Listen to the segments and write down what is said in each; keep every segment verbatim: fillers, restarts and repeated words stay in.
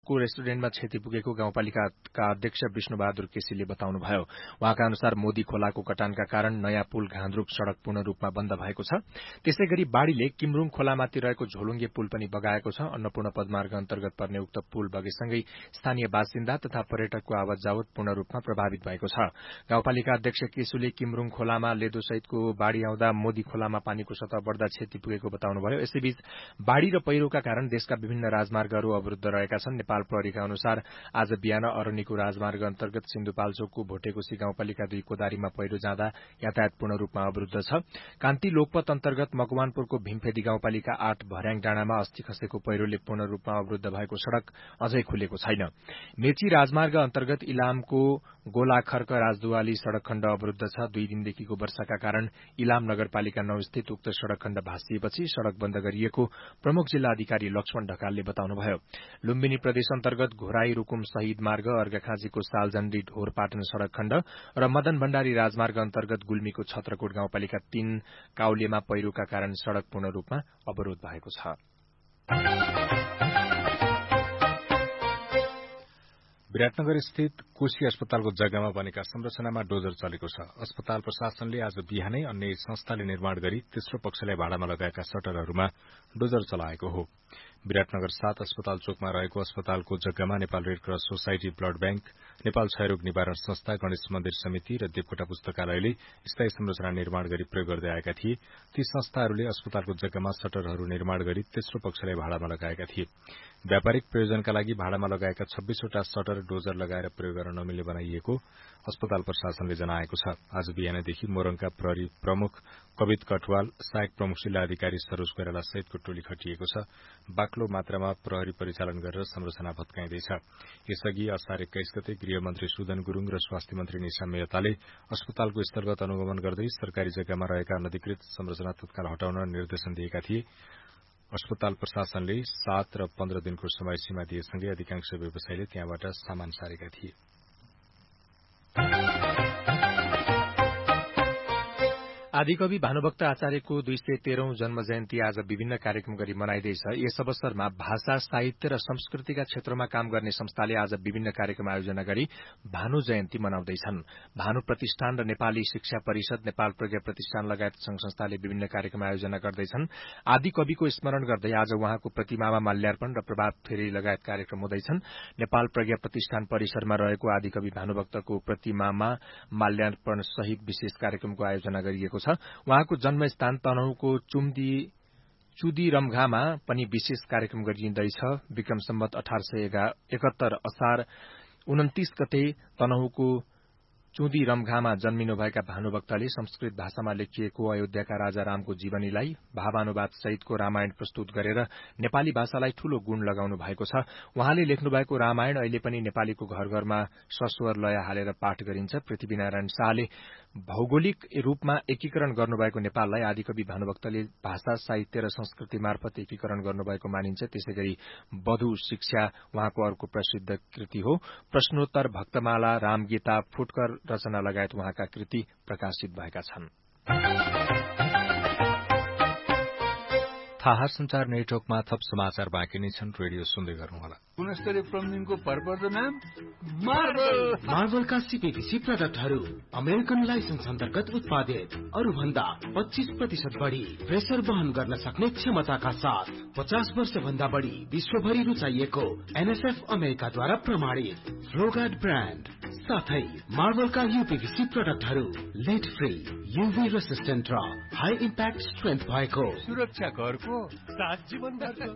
को रेस्टुरेन्टमा क्षति पुगेको गाउँपालिकाका अध्यक्ष विष्णुबहादुर केसीले बताउनुभयो। उहाँका अनुसार मोदी खोलाको कटानका कारण नयाँ पुल घान्द्रुक सड़क पूर्ण रूपमा बन्द भएको छ। त्यसैगरी बाढ़ीले किमरुङ खोलामाथि रहेको झोलुङ्गे पुल पनि बगाएको छ। अन्नपूर्ण पदमार्ग अन्तर्गत पर्ने उक्त पुल बगेसँगै स्थानीय बासिन्दा तथा पर्यटकको आवत जावत पूर्ण रूपमा प्रभावित भएको छ। गाउँपालिका अध्यक्ष केशुले किमरुङ खोलामा लेदोसहितको बाढ़ी आउँदा मोदी खोलामा पानीको सतह बढ्दा क्षति पुगेको बताउनुभयो। यसैबीच बाढ़ी र पहिरोका कारण देशका विभिन्न राजमार्गहरू अवरूद्ध रहेका छन्। नेपाल प्रहरीका अनुसार आज बिहान अरनिको राजमार्ग अन्तर्गत सिन्धुपाल्चोकको भोटेकोशी गाउँपालिका दुई कोदारीमा पहिरो जाँदा यातायात पूर्ण रूपमा अवरूद्ध छ। कान्ति लोकपथ अन्तर्गत मकवानपुरको भीमफेदी गाउँपालिका आठ भर्याङ डाँडामा अस्ति खसेको पहिरोले पूर्ण रूपमा अवरूद्ध भएको सड़क अझै खुलेको छैन। मेची राजमार्ग अन्तर्गत इलामको गोलाखर्क राजदुवाली सड़क खण्ड अवरूद्ध छ। दुई दिनदेखिको वर्षाका कारण इलाम नगरपालिका नौ स्थित उक्त सड़क खण्ड भाँसिएपछि सड़क बन्द गरिएको प्रमुख जिल्ला अधिकारी लक्ष्मण ढकालले बताउनुभयो। लुम्बिनी प्रदेश अन्तर्गत घोराई रुकुम शहीद मार्ग अर्घाखाँचीको सालजण्डी ढोर पाटन सड़क खण्ड र मदन भण्डारी राजमार्ग अन्तर्गत गुल्मीको छत्रकोट गाउँपालिका तीन काउलेमा पहिरोका कारण सड़क पूर्ण रूपमा अवरोध भएको छ। विराटनगर स्थित कोशी अस्पतालको जग्गामा बनेका संरचनामा डोजर चलेको छ। अस्पताल प्रशासनले आज बिहानै अन्य संस्थाले निर्माण गरी तेस्रो पक्षलाई भाडामा लगाएका शटरहरूमा डोजर चलाएको हो। विराटनगर सात अस्पताल चोकमा रहेको अस्पतालको जग्गामा Nepal red cross society, blood bank, Nepal क्षयरोग निवारण संस्था, गणेश मन्दिर समिति र देवकोटा पुस्तकालयले स्थायी संरचना निर्माण गरी प्रयोग गर्दै आएका थिए। ती संस्थाहरूले अस्पतालको जग्गामा शटरहरू निर्माण गरी तेस्रो पक्षलाई भाडामा लगाएका थिए। व्यापारिक प्रयोजनका लागि भाडामा लगाएका छब्बीसवटा शटर डोजर लगाएर प्रयोग गर्न नमिल्ने बनाइएको अस्पताल प्रशासनले जनाएको छ। आज बिहानदेखि मोरङका प्रहरी प्रमुख कवित कटवाल, सहायक प्रमुख जिल्ला अधिकारी सरोज कोइराला सहितको टोली खटिएको छ। बाक्लो मात्रामा प्रहरी परिचालन गरेर संरचना भत्काइँदैछ। यसअघि असार एक्काइस गते गृहमन्त्री सुदन गुरूङ र स्वास्थ्य मन्त्री निशा मेहताले अस्पतालको स्थलगत अनुगमन गर्दै सरकारी जग्गामा रहेका अनधिकृत संरचना तत्काल हटाउन निर्देशन दिएका थिए। अस्पताल प्रशासनले सात र पन्ध्र दिनको समय सीमा दिएसँगै अधिकांश व्यवसायीले त्यहाँबाट सामान सारेका थिए। आदिकवि भानुभक्त आचार्यको दुई सय तेह्रौं जन्म जयन्ती आज विभिन्न कार्यक्रम गरी मनाइँदैछ। यस अवसरमा भाषा, साहित्य र संस्कृतिका क्षेत्रमा काम गर्ने संस्थाले आज विभिन्न कार्यक्रम आयोजना गरी भानु जयन्ती मनाउँदैछन्। भानु प्रतिष्ठान र नेपाली शिक्षा परिषद, नेपाल प्रज्ञा प्रतिष्ठान लगायत संघ संस्थाले विभिन्न कार्यक्रम आयोजना गर्दैछन्। आदिकविको स्मरण गर्दै आज उहाँको प्रतिमामा माल्यार्पण र प्रभात फेरी लगायत कार्यक्रम हुँदैछन्। नेपाल प्रज्ञा प्रतिष्ठान परिसरमा रहेको आदिकवि भानुभक्तको प्रतिमामा माल्यार्पण सहित विशेष कार्यक्रमको आयोजना गरिएको छ। उहाँको जन्मस्थान तनहुँको चुम्दी चुदी रमघामा पनि विशेष कार्यक्रम गरिँदैछ। विक्रम सम्वत अठार सय एकहत्तर असार उन्तिस गते तनहुँको चुदी रमघामा जन्मिनुभएका भानुभक्तले संस्कृत भाषामा लेखिएको अयोध्याका राजा रामको जीवनीलाई भावानुवाद सहितको रामायण प्रस्तुत गरेर नेपाली भाषालाई ठूलो गुण लगाउनु भएको छ। उहाँले लेख्नुभएको रामायण अहिले पनि नेपालीको घर घरमा सस्वर लय हालेर पाठ गरिन्छ। पृथ्वीनारायण शाहले भौगोलिक रूपमा एकीकरण गर्नुभएको नेपाललाई आदिकवि भानुभक्तले भाषा, साहित्य र संस्कृति मार्फत एकीकरण गर्नुभएको मानिन्छ। त्यसैगरी बधु शिक्षा उहाँको अर्को प्रसिद्ध कृति हो। प्रश्नोत्तर, भक्तमाला, रामगीता, फुटकर रचना लगायत उहाँका कृति प्रकाशित भएका छन्। थाहा संचार नेटवर्कमा थप समाचार बाँकी नै छन्। रेडियो सुन्दै गर्नुहोला। गुणस्तरीय प्लम्बिङको भरपर्दो नाम मार्बल। मार्बलका सीपीभीसी प्रोडक्टहरू अमेरिकन लाइसेन्स अन्तर्गत उत्पादित, अरू भन्दा पच्चीस प्रतिशत बढी प्रेसर वहन गर्न सक्ने क्षमताका साथ पचास वर्ष भन्दा बढी विश्वभरि रुचाइएको एनएसएफ अमेरिकाद्वारा प्रमाणित फ्लोगार्ड ब्रान्ड साथै मार्बलका यूपीभीसी प्रोडक्टहरू लेड फ्री, यूभी रेसिस्टेन्ट र हाई इम्प्याक्ट स्ट्रेन्थ भएको सुरक्षा घरको सात जीवन भरको।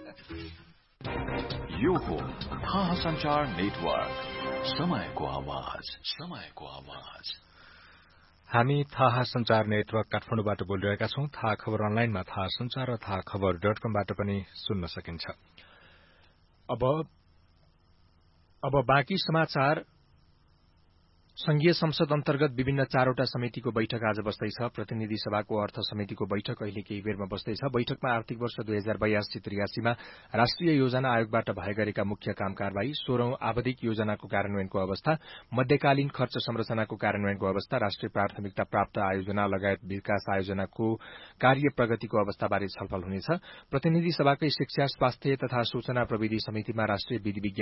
यो हो थाहा संचार नेटवर्क, समयको आवाज, समयको आवाज। हामी थाहा संचार नेटवर्क काठमाडौँबाट बोलिरहेका छौं। थाहा खबर अनलाइनमा थाहा संचार र थाहा खबर डट कमबाट पनि सुन्न सकिन्छ। अब अब बाँकी समाचार। संघीय संसद अन्तर्गत विभिन्न चारवटा समितिको बैठक आज बस्दैछ। प्रतिनिधि सभाको अर्थ समितिको बैठक अहिले केही बेरमा बस्दैछ। बैठकमा आर्थिक वर्ष दुई हजार बयासी त्रियासीमा राष्ट्रिय योजना आयोगबाट भए गरेका मुख्य काम कारवाही, सोह्रौं आवधिक योजनाको कार्यान्वयनको अवस्था, मध्यकालीन खर्च संरचनाको कार्यान्वयनको अवस्था, राष्ट्रिय प्राथमिकता प्राप्त आयोजना लगायत विकास आयोजनाको कार्य प्रगतिको अवस्थाबारे छलफल हुनेछ। प्रतिनिधि सभाकै शिक्षा, स्वास्थ्य तथा सूचना प्रविधि समितिमा राष्ट्रिय विधि